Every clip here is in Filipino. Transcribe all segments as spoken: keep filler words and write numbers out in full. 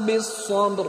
بالصبر.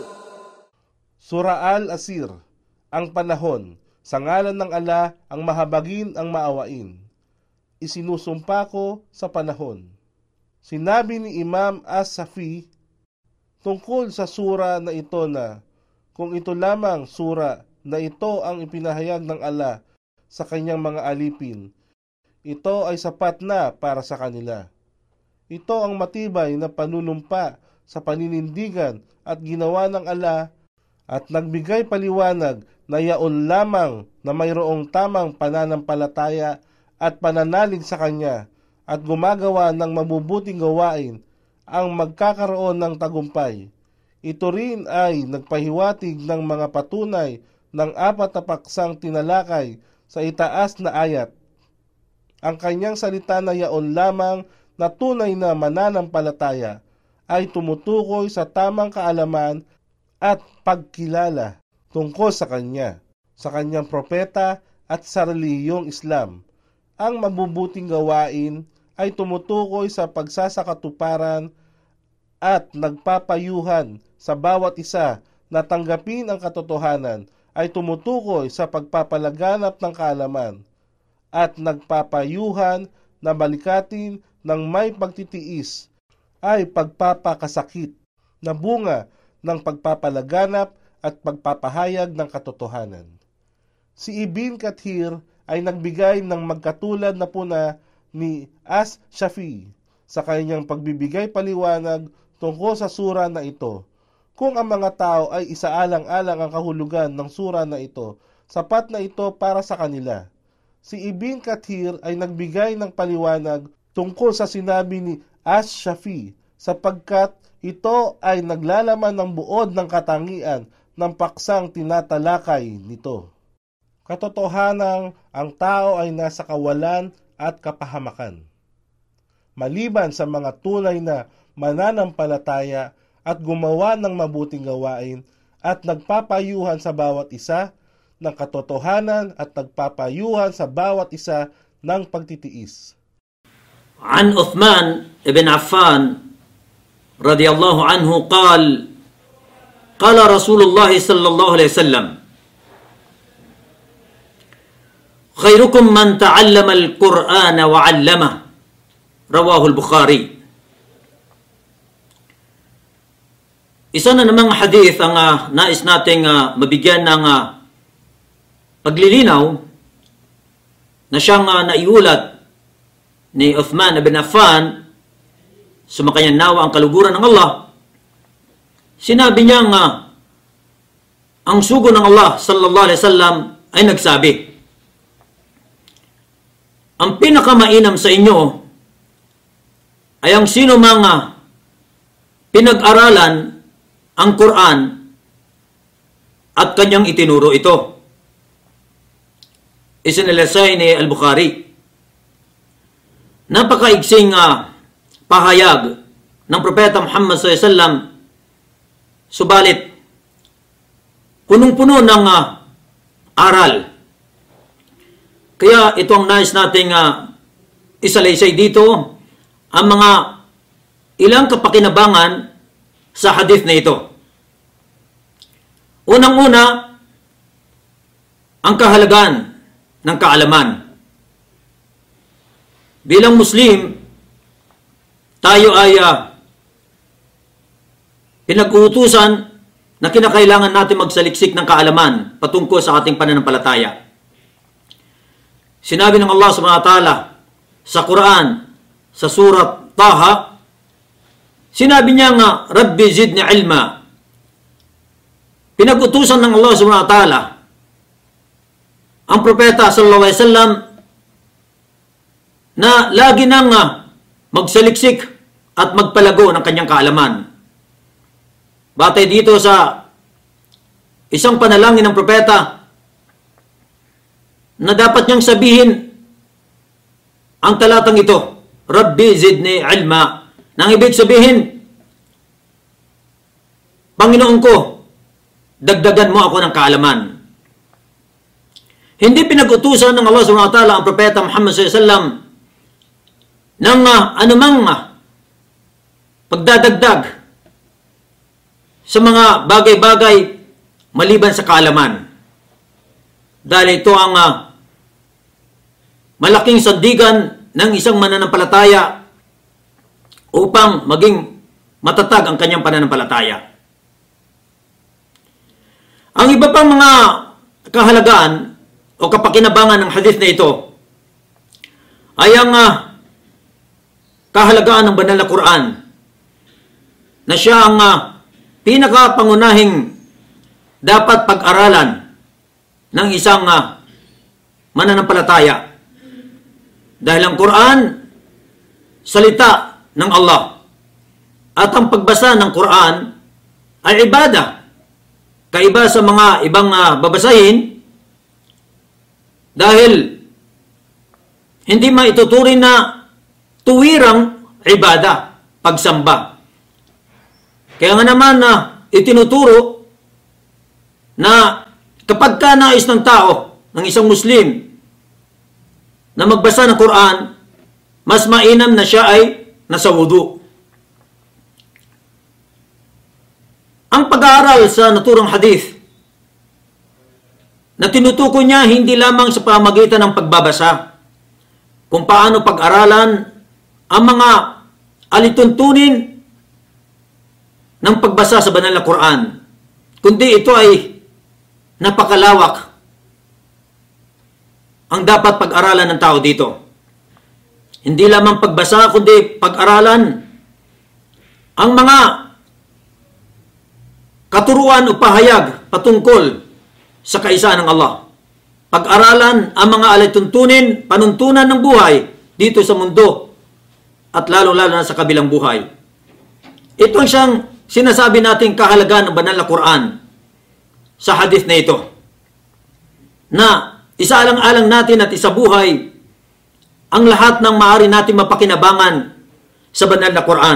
Sura Al-Asir, ang panahon, sa ngalan ng Allah ang mahabagin ang maawain. Isinusumpa ko sa panahon. Sinabi ni Imam As-Safi tungkol sa sura na ito na, kung ito lamang sura na ito ang ipinahayag ng Allah sa kanyang mga alipin, ito ay sapat na para sa kanila. Ito ang matibay na panunumpa sa paninindigan at ginawa ng Allah at nagbigay paliwanag na yaon lamang na mayroong tamang pananampalataya at pananalig sa Kanya at gumagawa ng mabubuting gawain ang magkakaroon ng tagumpay. Ito rin ay nagpahiwatig ng mga patunay ng apat na paksang tinalakay sa itaas na ayat. Ang kanyang salita na yaon lamang na tunay na mananampalataya ay tumutukoy sa tamang kaalaman at pagkilala tungkol sa Kanya, sa Kanyang propeta at sa relihiyong Islam. Ang mabubuting gawain ay tumutukoy sa pagsasakatuparan at nagpapayuhan sa bawat isa na tanggapin ang katotohanan ay tumutukoy sa pagpapalaganap ng kaalaman at nagpapayuhan na balikatin ng may pagtitiis ay pagpapakasakit na bunga ng pagpapalaganap at pagpapahayag ng katotohanan. Si Ibn Kathir ay nagbigay ng magkatulad na puna ni As-Shafi sa kanyang pagbibigay paliwanag tungkol sa sura na ito. Kung ang mga tao ay isaalang-alang ang kahulugan ng sura na ito, sapat na ito para sa kanila. Si Ibn Kathir ay nagbigay ng paliwanag tungkol sa sinabi ni As-Shafi sapagkat ito ay naglalaman ng buod ng katangian ng paksang tinatalakay nito. Katotohanang ang tao ay nasa kawalan at kapahamakan. Maliban sa mga tunay na mananampalataya at gumawa ng mabuting gawain at nagpapayuhan sa bawat isa ng katotohanan at nagpapayuhan sa bawat isa ng pagtitiis. An Uthman ibn Affan رضي الله عنه قال قال رسول الله صلى الله عليه وسلم خيركم من تعلم القرآن وعلمه رواه البخاري. Isa na namang hadith ang uh, nais nating uh, mabigyan ng uh, paglilinaw na siyang uh, naiulat ni Uthman ibn Affan, sumakanya nawa ang kaluguran ng Allah. Sinabi niya nga, ang sugo ng Allah sallallahu alaihi wasallam ay nagsabi, ang pinakamainam sa inyo ay ang sino mga pinag-aralan ang Quran at kanyang itinuro ito. Isinilasay ni Al-Bukhari. Napakaigsing uh, pahayag ng Propeta Muhammad sallallahu alaihi wasallam, subalit punong-puno ng uh, aral. Kaya ito ang nais nating uh, isalaysay dito, ang mga ilang kapakinabangan sa hadith na ito. Unang-una, ang kahalagan ng kaalaman. Bilang Muslim, tayo ay uh, pinag-uutusan na kinakailangan natin magsaliksik ng kaalaman patungkol sa ating pananampalataya. Sinabi ng Allah subhanahu wa ta'ala sa Quran, sa surat Taha, sinabi niya nga, Rabbi zidni ilma. Pinag-utusan ng Allah subhanahu wa ta'ala ang propeta sallallahu alaihi wasallam na lagi nang uh, magsaliksik at magpalago ng kanyang kaalaman. Batay dito sa isang panalangin ng propeta na dapat niyang sabihin ang talatang ito, Rabbi zidni ilma. Nang ibig sabihin, Panginoon ko, dagdagan mo ako ng kaalaman. Hindi pinag-utusan ng Allah subhanahu wa ta'ala ang propeta Muhammad sallallahu alaihi wasallam ng uh, anumang uh, pagdadagdag sa mga bagay-bagay maliban sa kaalaman. Dahil ito ang uh, malaking sandigan ng isang mananampalataya upang maging matatag ang kanyang pananampalataya. Ang iba pang mga kahalagaan o kapakinabangan ng hadith na ito ay ang uh, kahalagaan ng banal na Quran na siya ang uh, pinakapangunahing dapat pag-aralan ng isang uh, mananampalataya. Dahil ang Quran, salita ng Allah. At ang pagbasa ng Quran ay ibadah. Kaiba sa mga ibang uh, babasahin dahil hindi maituturing na tuwirang ibadah, pagsamba. Kaya nga naman na uh, itinuturo na kapag ka nais ng tao, ng isang Muslim, na magbasa ng Quran, mas mainam na siya ay nasa wudu. Ang pag-aaral sa naturang hadith na tinutukoy niya hindi lamang sa pamagitan ng pagbabasa, kung paano pag-aralan ang mga alituntunin ng pagbasa sa banal na Quran, kundi ito ay napakalawak ang dapat pag-aralan ng tao dito. Hindi lamang pagbasa, kundi pag-aralan ang mga katuruan o pahayag patungkol sa kaisa ng Allah. Pag-aralan ang mga alituntunin, panuntunan ng buhay dito sa mundo at lalo-lalo na sa kabilang buhay. Ito ang siyang sinasabi nating kahalagaan ng banal na Quran sa hadith na ito. Na isaalang-alang natin at isabuhay ang lahat ng maaari natin mapakinabangan sa banal na Quran.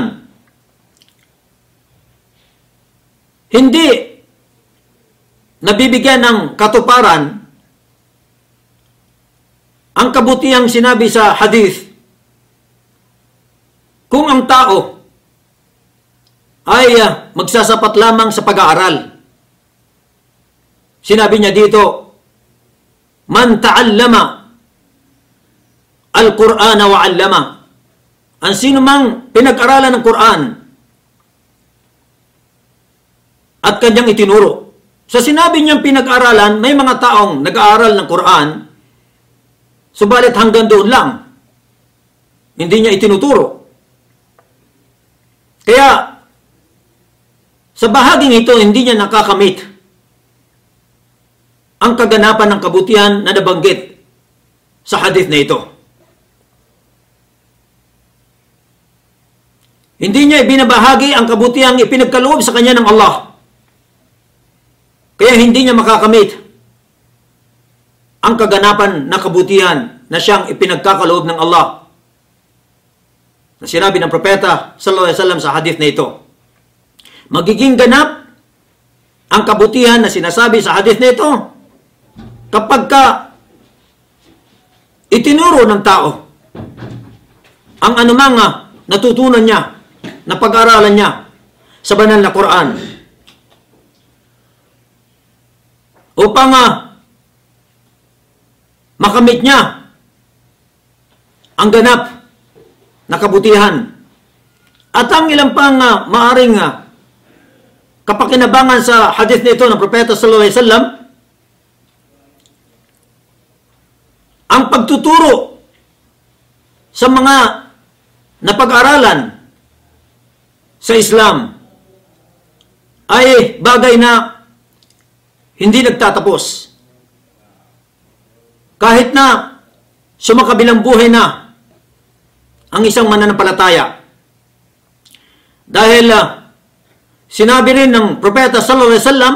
Hindi nabibigyan ng katuparan ang kabutihang sinabi sa hadith kung ang tao ay uh, magsasapat lamang sa pag-aaral. Sinabi niya dito, man ta'allama al-Qur'ana wa 'allama. Ang sino mang pinag-aralan ng Quran at kanyang itinuro. Sa sinabi niyang pinag-aralan, may mga taong nag-aaral ng Quran, subalit hanggang doon lang. Hindi niya itinuturo. Kaya, sa bahaging ito, hindi niya nakakamit ang kaganapan ng kabutihan na nabanggit sa hadith na ito. Hindi niya ibinabahagi ang kabutihang ipinagkaloob sa kanya ng Allah. Kaya hindi niya makakamit ang kaganapan na kabutihan na siyang ipinagkakaloob ng Allah. Na sinabi ng propeta sallallahu alaihi wasallam sa hadith na ito. Magiging ganap ang kabutihan na sinasabi sa hadith na ito kapag ka itinuro ng tao ang anumang natutunan niya, na pag-aralan niya sa banal na Quran. Upang uh, makamit niya ang ganap na kabutihan. At ang ilang pang uh, maaring uh, kapakinabangan sa hadith na ito ng propeta sallallahu alaihi wasallam, ang pagtuturo sa mga napag-aralan sa Islam ay bagay na hindi nagtatapos. Kahit na sumakabilang buhay na ang isang mananampalataya. Dahil uh, sinabi rin ng propeta sallallahu alaihi wasallam,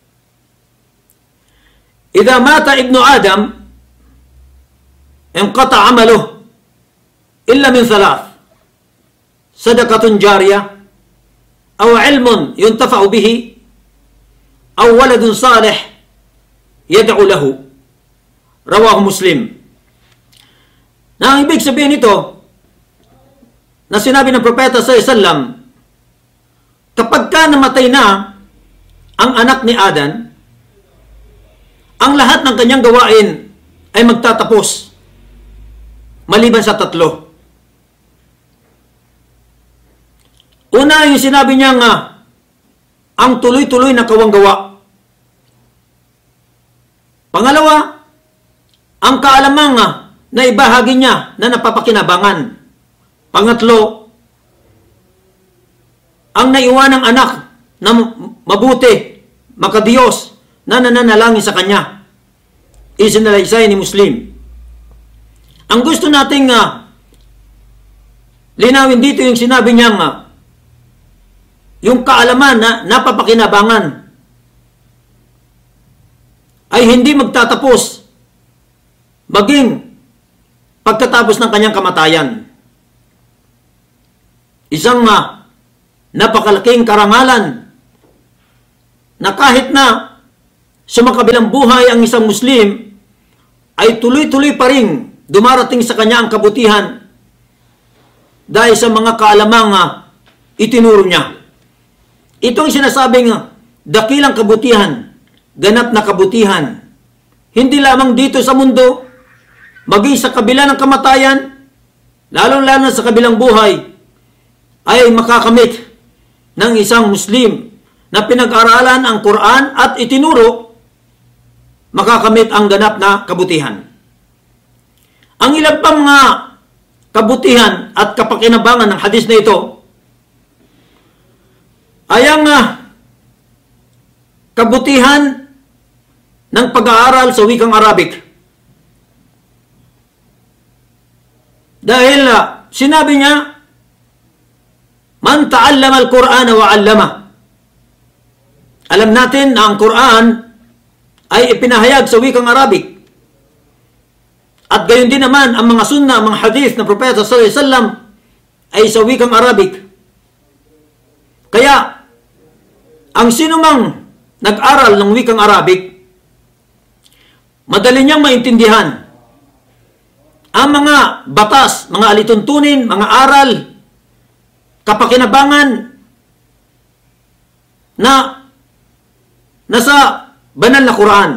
"Idza mata ibnu Adam, inqata 'amaluhu illa min thalath. Sadaqatun jariyah, aw 'ilmun yuntafa'u bihi, aw waladun salih yad'u lahu." Rawahu Muslim. Na ang ibig sabihin nito, na sinabi ng propeta sallallahu alaihi wasallam, kapag ka namatay na ang anak ni Adan, ang lahat ng kanyang gawain ay magtatapos maliban sa tatlo. Una, yung sinabi niya nga, ang tuloy-tuloy na kawanggawa. Pangalawa, ang kaalamang na ibahagi niya na napapakinabangan. Pangatlo, ang naiwanang anak na mabuti, makadiyos, na nananalangin sa kanya. Isinalaysay ni Muslim. Ang gusto nating uh, linawin dito yung sinabi niya nga, yung kaalaman na napapakinabangan ay hindi magtatapos maging pagkatapos ng kanyang kamatayan. Isang uh, napakalaking karangalan na kahit na sumakabilang buhay ang isang Muslim ay tuloy-tuloy pa rin dumarating sa kanya ang kabutihan dahil sa mga kaalamang uh, itinuro niya. Itong sinasabing dakilang kabutihan, ganap na kabutihan, hindi lamang dito sa mundo, maging sa kabila ng kamatayan, lalong-lalo sa kabilang buhay, ay makakamit ng isang Muslim na pinag-aralan ang Quran at itinuro, makakamit ang ganap na kabutihan. Ang ilang pang uh, kabutihan at kapakinabangan ng hadis na ito ay ang uh, kabutihan ng pag-aaral sa wikang Arabic. Dahil uh, sinabi niya, man ta'allama al-Qur'an wa 'allama. Alam natin na ang Quran ay ipinahayag sa wikang Arabic. At gayon din naman ang mga sunna, mga hadith ng Propeta sallallahu alaihi wasallam ay sa wikang Arabic. Kaya ang sinumang nag-aral ng wikang Arabic, madali niyang maintindihan ang mga batas, mga alituntunin, mga aral, kapakinabangan na nasa banal na Quran.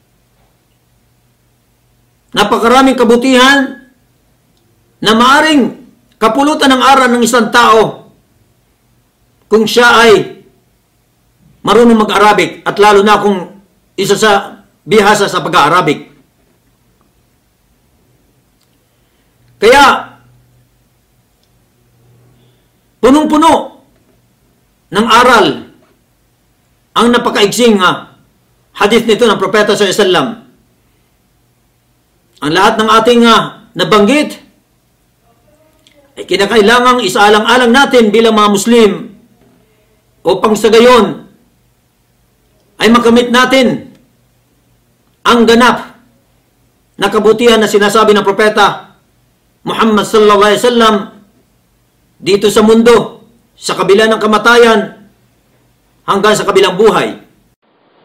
Napakaraming kabutihan na maaring kapulutan ng aral ng isang tao kung siya ay marunong mag-Arabic at lalo na kung isa sa bihasa sa pag-Arabic. Kaya punong-puno ng aral ang napakaigsing uh, hadith nito ng Propeta sallallahu alaihi wasallam. Ang lahat ng ating uh, nabanggit ay kinakailangang isaalang-alang natin bilang mga Muslim upang sa gayon ay makamit natin ang ganap na kabutihan na sinasabi ng Propeta Muhammad sallallahu alaihi wasallam dito sa mundo, sa kabila ng kamatayan hanggang sa kabilang buhay.